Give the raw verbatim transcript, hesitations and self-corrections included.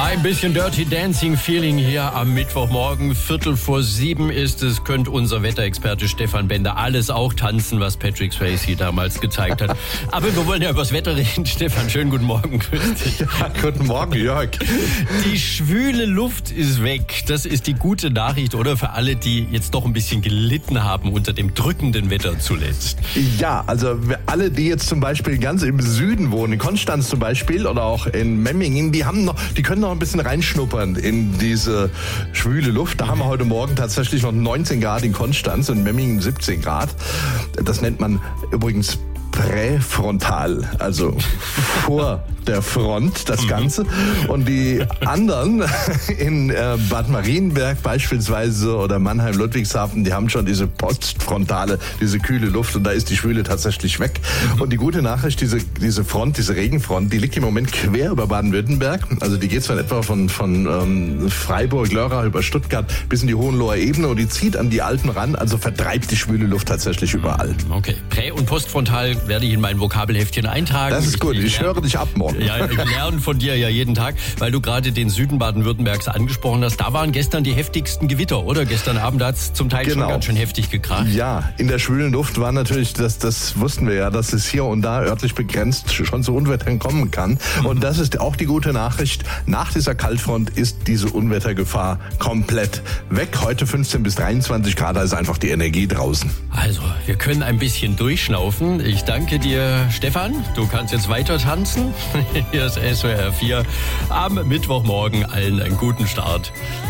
Ein bisschen Dirty Dancing Feeling hier am Mittwochmorgen. Viertel vor sieben ist es, könnte unser Wetterexperte Stefan Bender alles auch tanzen, was Patrick Swayze damals gezeigt hat. Aber wir wollen ja über das Wetter reden. Stefan, schönen guten Morgen. Grüß dich. Ja, guten Morgen, Jörg. Die schwüle Luft ist weg. Das ist die gute Nachricht, oder? Für alle, die jetzt doch ein bisschen gelitten haben unter dem drückenden Wetter zuletzt. Ja, also alle, die jetzt zum Beispiel ganz im Süden wohnen, in Konstanz zum Beispiel oder auch in Memmingen, die haben noch, die können noch ein bisschen reinschnuppern in diese schwüle Luft. Da haben wir heute Morgen tatsächlich noch neunzehn Grad in Konstanz und Memmingen siebzehn Grad. Das nennt man übrigens präfrontal, also vor der Front, das Ganze. Und die anderen in äh, Bad Marienberg beispielsweise oder Mannheim, Ludwigshafen, die haben schon diese postfrontale, diese kühle Luft und da ist die Schwüle tatsächlich weg. Und die gute Nachricht, diese, diese Front, diese Regenfront, die liegt im Moment quer über Baden-Württemberg. Also die geht zwar etwa von, von ähm, Freiburg, Lörrach über Stuttgart bis in die Hohenloher Ebene und die zieht an die Alpen ran, also vertreibt die schwüle Luft tatsächlich überall. Okay, prä- und postfrontal werde ich in mein Vokabelheftchen eintragen. Das ist gut, ich, ich höre dich ab morgen. Ja, ich lerne von dir ja jeden Tag, weil du gerade den Süden Baden-Württembergs angesprochen hast. Da waren gestern die heftigsten Gewitter, oder? Gestern Abend hat es zum Teil Genau. schon ganz schön heftig gekracht. Ja, in der schwülen Luft war natürlich, das, das wussten wir ja, dass es hier und da örtlich begrenzt schon zu Unwettern kommen kann. Mhm. Und das ist auch die gute Nachricht. Nach dieser Kaltfront ist diese Unwettergefahr komplett weg. Heute fünfzehn bis dreiundzwanzig Grad, da ist einfach die Energie draußen. Also, wir können ein bisschen durchschnaufen. Ich danke dir, Stefan. Du kannst jetzt weiter tanzen. Hier ist S W R vier am Mittwochmorgen. Allen einen guten Start.